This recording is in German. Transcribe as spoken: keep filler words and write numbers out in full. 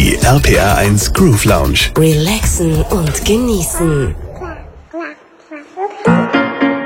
Die R P R eins Groove Lounge. Relaxen und genießen.